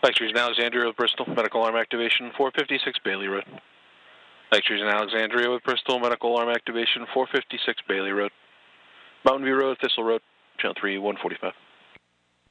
X-rays in Alexandria with Bristol, medical arm activation 456 Bailey Road. X-rays in Alexandria with Bristol, medical arm activation 456 Bailey Road. Mountain View Road, Thistle Road, channel 3, 145.